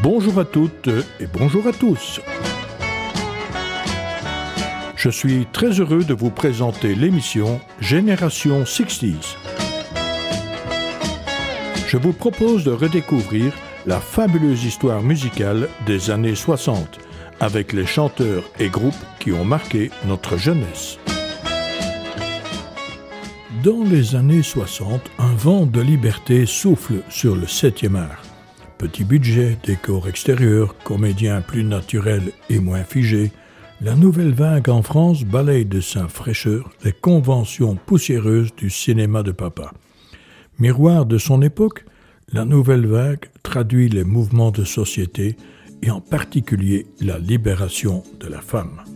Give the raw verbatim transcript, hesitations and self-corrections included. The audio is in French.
Bonjour à toutes et bonjour à tous. Je suis très heureux de vous présenter l'émission Génération soixante. Je vous propose de redécouvrir la fabuleuse histoire musicale des années soixante avec les chanteurs et groupes qui ont marqué notre jeunesse. Dans les années soixante, un vent de liberté souffle sur le septième art. Petit budget, décor extérieur, comédiens plus naturels et moins figés, la nouvelle vague en France balaye de sa fraîcheur les conventions poussiéreuses du cinéma de papa. Miroir de son époque, la nouvelle vague traduit les mouvements de société et en particulier la libération de la femme.